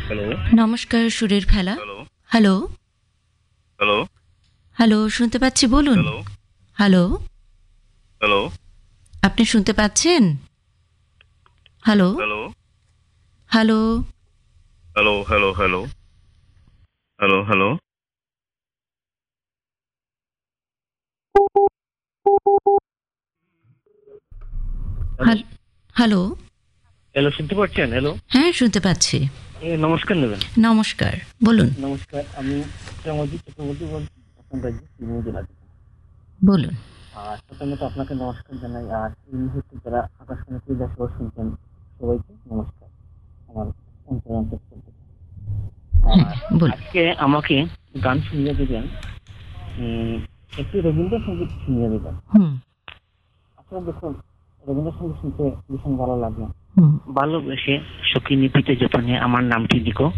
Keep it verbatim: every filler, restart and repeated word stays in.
Hello নমস্কার, সুরের ফেলা। হ্যালো হ্যালো হ্যালো হ্যালো, শুনতে পাচ্ছি, বলুন। হ্যালো হ্যালো, হ্যালো আপনি শুনতে পাচ্ছেন? Hello hello hello hello hello hello hello hello হ্যাল- হ্যালো। হ্যালো শুনতে পাচ্ছেন? হ্যালো হ্যাঁ, শুনতে পাচ্ছি। এ, নমস্কার নেবেন। নমস্কার, বলুন নমস্কার, আমি শ্যামজিৎ চক্রবর্তী বলছি আসাম রাজ্য সিকিম জেলা থেকে। বলুন। আর প্রথমত আপনাকে নমস্কার জানাই, আর এই মুহূর্তে যারা আকাশবাণী পরিদর্শক শুনছেন সবাইকে নমস্কার আমার অন্তর অন্তঃস্থল থেকে। হ্যাঁ, আর বলুন। আজকে আমাকে গান শুনিয়ে দেবেন, উম, একটি রবীন্দ্রসঙ্গীত শুনিয়ে দেবেন। হুম আপনারা দেখুন, রবীন্দ্রসঙ্গীত শুনতে ভীষণ ভালো লাগে। হুম ভালোবেসে সখী নিপিতে যতনে আমার নামটি লিখো।